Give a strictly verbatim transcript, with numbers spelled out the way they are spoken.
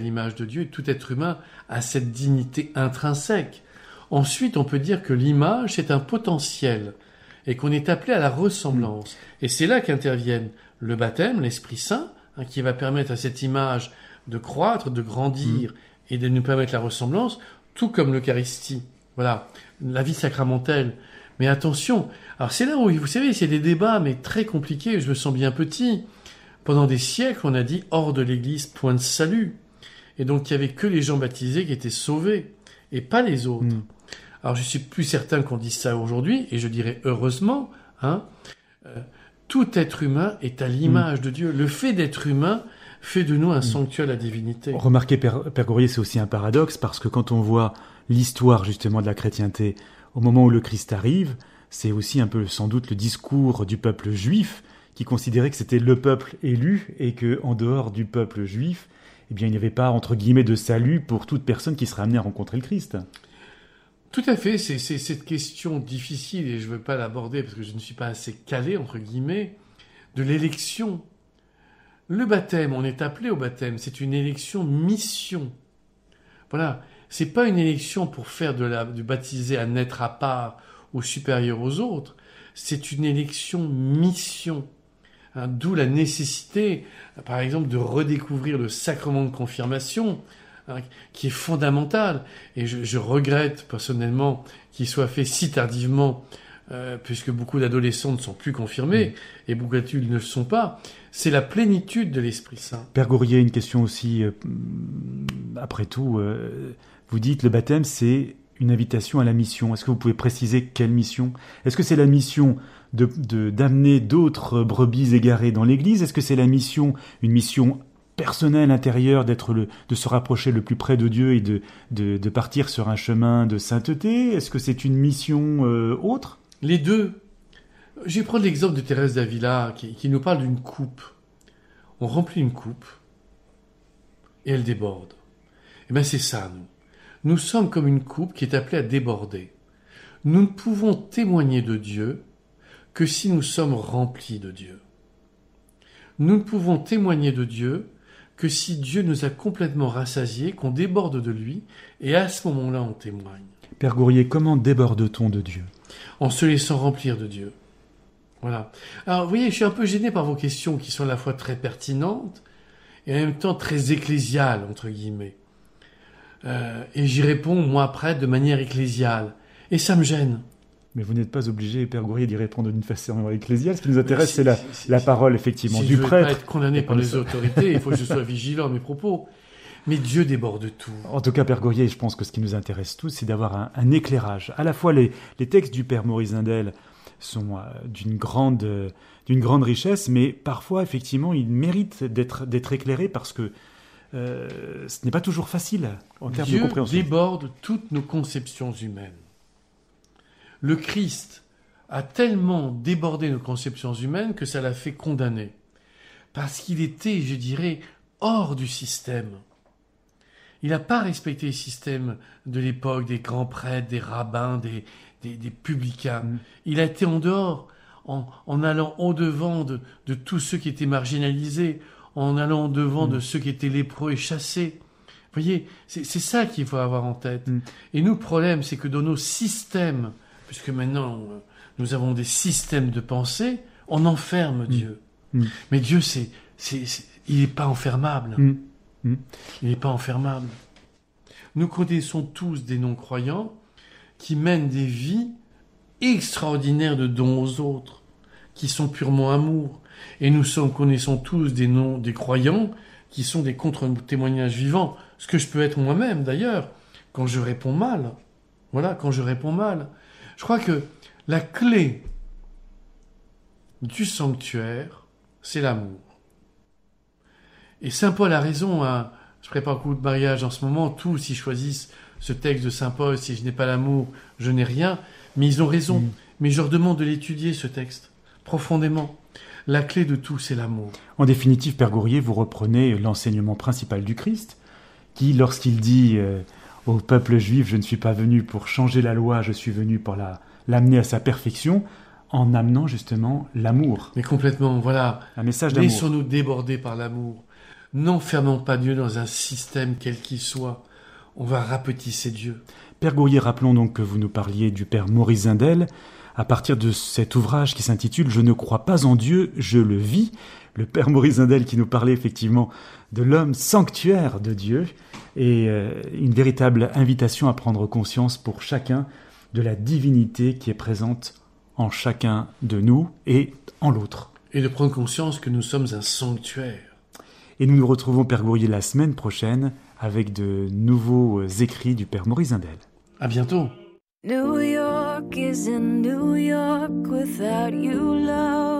l'image de Dieu, et tout être humain a cette dignité intrinsèque. Ensuite, on peut dire que l'image, c'est un potentiel, et qu'on est appelé à la ressemblance. Et c'est là qu'interviennent le baptême, l'Esprit Saint, hein, qui va permettre à cette image de croître, de grandir, mmh. et de nous permettre la ressemblance, tout comme l'Eucharistie. Voilà, la vie sacramentelle. Mais attention, alors c'est là où, vous savez, c'est des débats, mais très compliqués, je me sens bien petit. Pendant des siècles, on a dit « hors de l'Église, point de salut ». Et donc, il n'y avait que les gens baptisés qui étaient sauvés, et pas les autres. Mmh. Alors, je suis plus certain qu'on dise ça aujourd'hui, et je dirais heureusement, hein, euh, tout être humain est à l'image mmh. de Dieu. Le fait d'être humain fait de nous un mmh. sanctuaire de la divinité. Remarquez, Père, Père Gourrier, c'est aussi un paradoxe, parce que quand on voit l'histoire, justement, de la chrétienté, au moment où le Christ arrive, c'est aussi un peu, sans doute, le discours du peuple juif, qui considérait que c'était le peuple élu, et qu'en dehors du peuple juif, eh bien, il n'y avait pas, entre guillemets, de salut pour toute personne qui serait amenée à rencontrer le Christ. Tout à fait, c'est, c'est cette question difficile, et je ne veux pas l'aborder parce que je ne suis pas assez calé, entre guillemets, de l'élection. Le baptême, on est appelé au baptême, c'est une élection mission. Voilà, c'est pas une élection pour faire de la, du baptisé à naître à part ou supérieur aux autres, c'est une élection mission. Hein, d'où la nécessité, par exemple, de redécouvrir le sacrement de confirmation, hein, qui est fondamental. Et je, je regrette personnellement qu'il soit fait si tardivement, euh, puisque beaucoup d'adolescents ne sont plus confirmés, mmh. et beaucoup d'adultes ne le sont pas. C'est la plénitude de l'Esprit Saint. Père Gourrier, une question aussi, euh, après tout, euh, vous dites le baptême, c'est une invitation à la mission. Est-ce que vous pouvez préciser quelle mission ? Est-ce que c'est la mission de, de, d'amener d'autres brebis égarées dans l'Église ? Est-ce que c'est la mission, une mission personnelle, intérieure, d'être le, de se rapprocher le plus près de Dieu et de, de, de partir sur un chemin de sainteté ? Est-ce que c'est une mission euh, autre ? Les deux. Je vais prendre l'exemple de Thérèse d'Avila qui, qui nous parle d'une coupe. On remplit une coupe et elle déborde. Eh bien, c'est ça, nous. Nous sommes comme une coupe qui est appelée à déborder. Nous ne pouvons témoigner de Dieu que si nous sommes remplis de Dieu. Nous ne pouvons témoigner de Dieu que si Dieu nous a complètement rassasiés, qu'on déborde de lui, et à ce moment-là, on témoigne. Père Gourrier, comment déborde-t-on de Dieu ? En se laissant remplir de Dieu. Voilà. Alors, vous voyez, je suis un peu gêné par vos questions qui sont à la fois très pertinentes et en même temps très ecclésiales, entre guillemets. Euh, et j'y réponds, moi, après, de manière ecclésiale. Et ça me gêne. Mais vous n'êtes pas obligé, Père Gourrier, d'y répondre d'une façon ecclésiale. Ce qui nous intéresse, si, c'est la, si, la si, parole, effectivement, si du prêtre. Si je ne veux pas être condamné par les autorités, il faut que je sois vigilant à mes propos. Mais Dieu déborde tout. En tout cas, Père Gourrier, je pense que ce qui nous intéresse tous, c'est d'avoir un, un éclairage. À la fois, les, les textes du Père Maurice Zindel sont euh, d'une grande, euh, d'une grande richesse, mais parfois, effectivement, ils méritent d'être, d'être éclairés parce que euh, ce n'est pas toujours facile en termes Dieu de compréhension. Dieu déborde toutes nos conceptions humaines. Le Christ a tellement débordé nos conceptions humaines que ça l'a fait condamner. Parce qu'il était, je dirais, hors du système. Il n'a pas respecté le système de l'époque, des grands prêtres, des rabbins, des, des, des publicains. Mmh. Il a été en dehors, en, en allant au-devant de, de tous ceux qui étaient marginalisés, en allant au-devant mmh. de ceux qui étaient lépreux et chassés. Vous voyez, c'est, c'est ça qu'il faut avoir en tête. Mmh. Et nous, le problème, c'est que dans nos systèmes, puisque maintenant nous avons des systèmes de pensée, on enferme mmh. Dieu. Mmh. Mais Dieu, c'est, c'est, c'est, il n'est pas enfermable. Mmh. Mmh. Il n'est pas enfermable. Nous connaissons tous des non-croyants qui mènent des vies extraordinaires de dons aux autres, qui sont purement amour. Et nous sommes, connaissons tous des, non, des croyants qui sont des contre-témoignages vivants. Ce que je peux être moi-même, d'ailleurs, quand je réponds mal. Voilà, quand je réponds mal. Je crois que la clé du sanctuaire, c'est l'amour. Et saint Paul a raison, hein. Je prépare beaucoup de mariage en ce moment, tous, s'ils choisissent ce texte de saint Paul, si je n'ai pas l'amour, je n'ai rien, mais ils ont raison. Mmh. Mais je leur demande de l'étudier, ce texte, profondément. La clé de tout, c'est l'amour. En définitive, Père Gourrier, vous reprenez l'enseignement principal du Christ, qui, lorsqu'il dit euh, au peuple juif, je ne suis pas venu pour changer la loi, je suis venu pour la, l'amener à sa perfection, en amenant justement l'amour. Mais complètement, voilà. Un message d'amour. Laissons-nous déborder par l'amour. N'enfermons pas Dieu dans un système quel qu'il soit. On va rapetisser Dieu. Père Gourrier, rappelons donc que vous nous parliez du Père Maurice Zindel, à partir de cet ouvrage qui s'intitule « Je ne crois pas en Dieu, je le vis ». Le Père Maurice Zindel qui nous parlait effectivement de l'homme sanctuaire de Dieu et euh, une véritable invitation à prendre conscience pour chacun de la divinité qui est présente en chacun de nous et en l'autre. Et de prendre conscience que nous sommes un sanctuaire. Et nous nous retrouvons, Père Gourrier, la semaine prochaine avec de nouveaux écrits du Père Maurice Zindel. À bientôt. New York isn't New York without you, love.